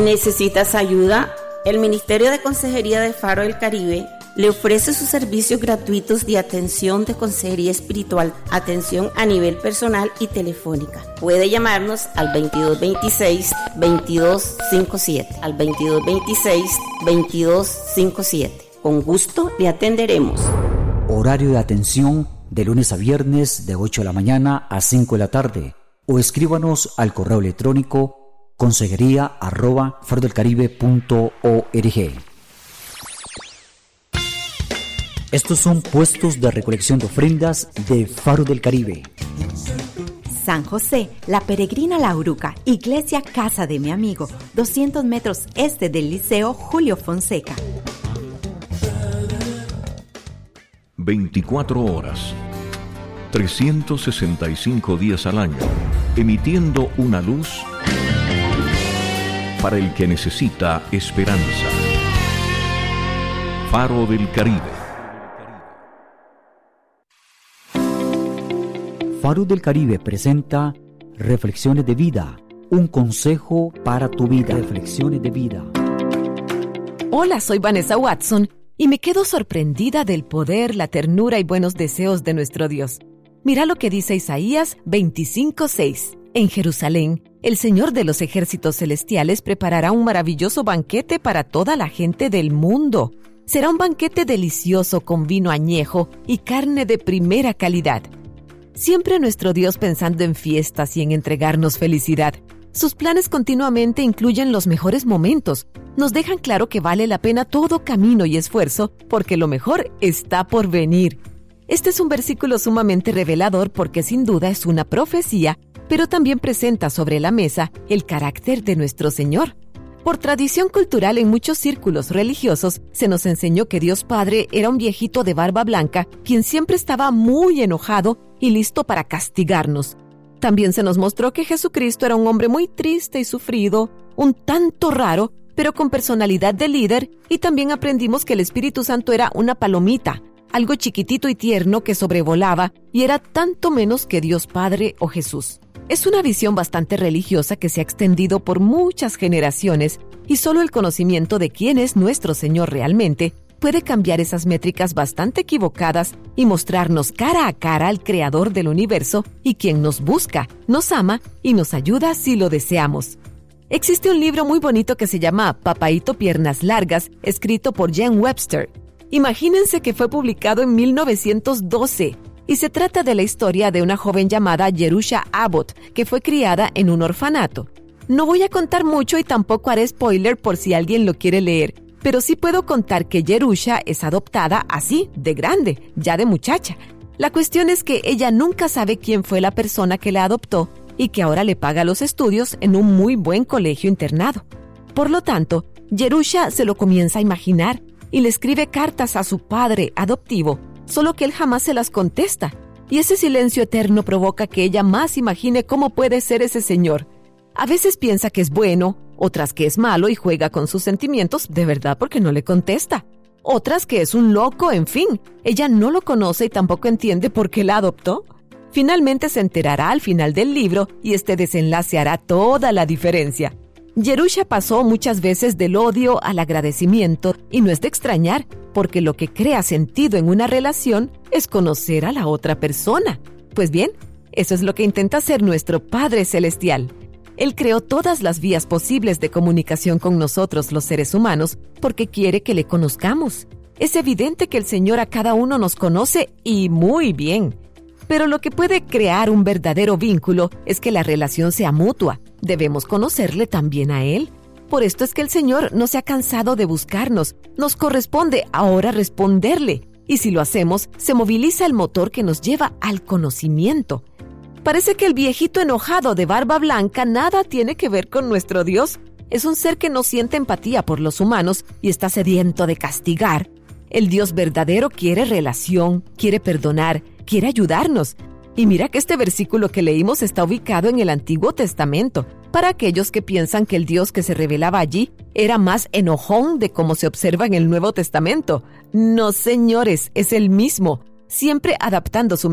¿Necesitas ayuda? El Ministerio de Consejería de Faro del Caribe le ofrece sus servicios gratuitos de atención de consejería espiritual, atención a nivel personal y telefónica. Puede llamarnos al 2226-2257, al 2226-2257. Con gusto le atenderemos. Horario de atención de lunes a viernes de 8 de la mañana a 5 de la tarde. O escríbanos al correo electrónico consejería@farodelcaribe.org. Estos son puestos de recolección de ofrendas de Faro del Caribe. San José, La Peregrina La Uruca, Iglesia Casa de mi Amigo, 200 metros este del Liceo Julio Fonseca. 24 horas, 365 días al año, emitiendo una luz para el que necesita esperanza. Faro del Caribe. Faro del Caribe presenta Reflexiones de Vida, un consejo para tu vida. Reflexiones de vida. Hola, soy Vanessa Watson y me quedo sorprendida del poder, la ternura y buenos deseos de nuestro Dios. Mira lo que dice Isaías 25:6. En Jerusalén, el Señor de los ejércitos celestiales preparará un maravilloso banquete para toda la gente del mundo. Será un banquete delicioso con vino añejo y carne de primera calidad. Siempre nuestro Dios pensando en fiestas y en entregarnos felicidad. Sus planes continuamente incluyen los mejores momentos. Nos dejan claro que vale la pena todo camino y esfuerzo porque lo mejor está por venir. Este es un versículo sumamente revelador porque sin duda es una profecía, pero también presenta sobre la mesa el carácter de nuestro Señor. Por tradición cultural en muchos círculos religiosos se nos enseñó que Dios Padre era un viejito de barba blanca quien siempre estaba muy enojado y listo para castigarnos. También se nos mostró que Jesucristo era un hombre muy triste y sufrido, un tanto raro, pero con personalidad de líder, y también aprendimos que el Espíritu Santo era una palomita, algo chiquitito y tierno que sobrevolaba y era tanto menos que Dios Padre o Jesús. Es una visión bastante religiosa que se ha extendido por muchas generaciones y solo el conocimiento de quién es nuestro Señor realmente puede cambiar esas métricas bastante equivocadas y mostrarnos cara a cara al Creador del universo y quien nos busca, nos ama y nos ayuda si lo deseamos. Existe un libro muy bonito que se llama Papaíto Piernas Largas, escrito por Jen Webster. Imagínense que fue publicado en 1912 y se trata de la historia de una joven llamada Jerusha Abbott que fue criada en un orfanato. No voy a contar mucho y tampoco haré spoiler por si alguien lo quiere leer, pero sí puedo contar que Jerusha es adoptada así, de grande, ya de muchacha. La cuestión es que ella nunca sabe quién fue la persona que la adoptó y que ahora le paga los estudios en un muy buen colegio internado. Por lo tanto, Jerusha se lo comienza a imaginar y le escribe cartas a su padre adoptivo, solo que él jamás se las contesta, y ese silencio eterno provoca que ella más imagine cómo puede ser ese señor. A veces piensa que es bueno, otras que es malo y juega con sus sentimientos de verdad porque no le contesta. Otras que es un loco, en fin, ella no lo conoce y tampoco entiende por qué la adoptó. Finalmente se enterará al final del libro y este desenlace hará toda la diferencia. Jerusha pasó muchas veces del odio al agradecimiento y no es de extrañar, porque lo que crea sentido en una relación es conocer a la otra persona. Pues bien, eso es lo que intenta hacer nuestro Padre Celestial. Él creó todas las vías posibles de comunicación con nosotros los seres humanos porque quiere que le conozcamos. Es evidente que el Señor a cada uno nos conoce y muy bien. Pero lo que puede crear un verdadero vínculo es que la relación sea mutua. Debemos conocerle también a Él. Por esto es que el Señor no se ha cansado de buscarnos. Nos corresponde ahora responderle. Y si lo hacemos, se moviliza el motor que nos lleva al conocimiento. Parece que el viejito enojado de barba blanca nada tiene que ver con nuestro Dios. Es un ser que no siente empatía por los humanos y está sediento de castigar. El Dios verdadero quiere relación, quiere perdonar, quiere ayudarnos. Y mira que este versículo que leímos está ubicado en el Antiguo Testamento, para aquellos que piensan que el Dios que se revelaba allí era más enojón de como se observa en el Nuevo Testamento. No, señores, es el mismo, siempre adaptando su